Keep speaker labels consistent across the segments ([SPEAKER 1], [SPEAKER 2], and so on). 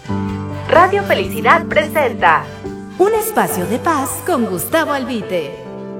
[SPEAKER 1] Radio Felicidad presenta
[SPEAKER 2] un espacio de paz con Gustavo Albite.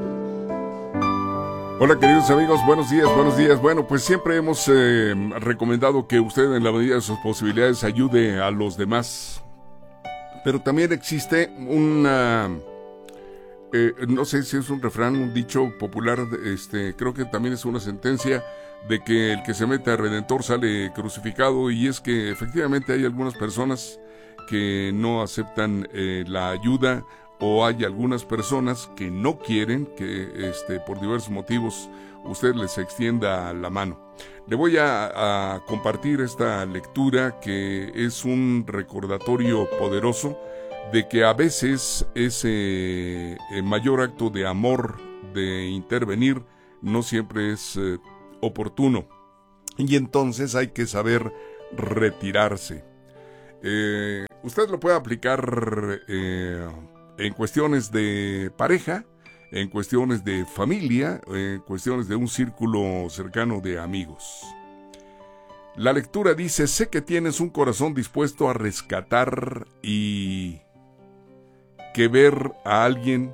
[SPEAKER 3] Hola queridos amigos, buenos días, buenos días. Bueno, pues siempre hemos recomendado que usted en la medida de sus posibilidades ayude a los demás. Pero también existe una, no sé si es un refrán, un dicho popular, creo que también es una sentencia de que el que se mete a Redentor sale crucificado, y es que efectivamente hay algunas personas que no aceptan la ayuda, o hay algunas personas que no quieren que por diversos motivos usted les extienda la mano. Le voy a compartir esta lectura, que es un recordatorio poderoso de que a veces ese mayor acto de amor, de intervenir, no siempre es oportuno, y entonces hay que saber retirarse. Usted lo puede aplicar en cuestiones de pareja, en cuestiones de familia, en cuestiones de un círculo cercano de amigos. La lectura dice: sé que tienes un corazón dispuesto a rescatar, y que ver a alguien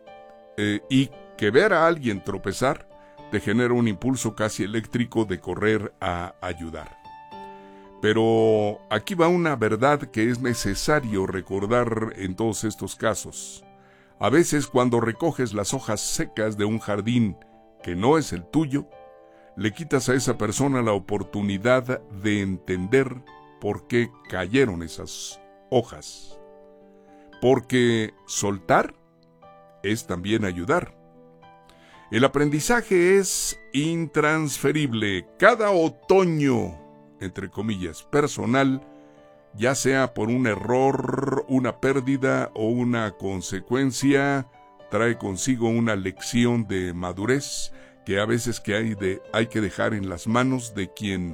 [SPEAKER 3] tropezar te genera un impulso casi eléctrico de correr a ayudar. Pero aquí va una verdad que es necesario recordar en todos estos casos. A veces, cuando recoges las hojas secas de un jardín que no es el tuyo, le quitas a esa persona la oportunidad de entender por qué cayeron esas hojas. Porque soltar es también ayudar. El aprendizaje es intransferible. Cada otoño, entre comillas, personal, ya sea por un error, una pérdida o una consecuencia, trae consigo una lección de madurez que a veces hay que dejar en las manos de quien,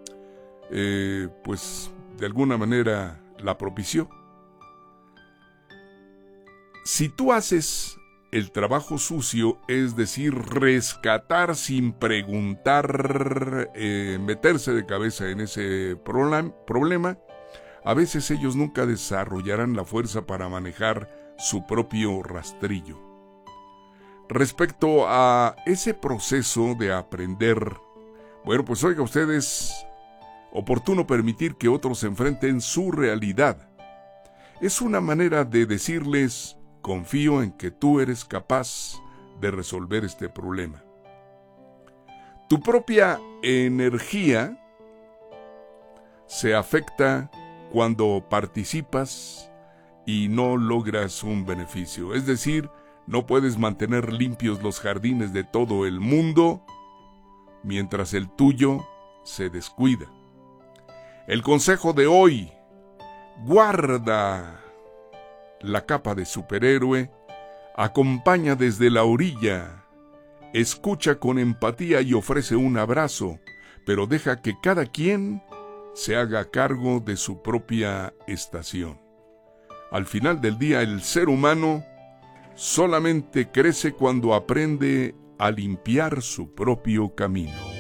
[SPEAKER 3] pues, de alguna manera la propició. Si tú haces el trabajo sucio, es decir, rescatar sin preguntar, meterse de cabeza en ese problema, a veces ellos nunca desarrollarán la fuerza para manejar su propio rastrillo. Respecto a ese proceso de aprender, bueno, pues oiga usted, es oportuno permitir que otros enfrenten su realidad. Es una manera de decirles: confío en que tú eres capaz de resolver este problema. Tu propia energía se afecta cuando participas y no logras un beneficio. Es decir, no puedes mantener limpios los jardines de todo el mundo mientras el tuyo se descuida. El consejo de hoy: guarda la capa de superhéroe, acompaña desde la orilla, escucha con empatía y ofrece un abrazo, pero deja que cada quien se haga cargo de su propia estación. Al final del día, el ser humano solamente crece cuando aprende a limpiar su propio camino.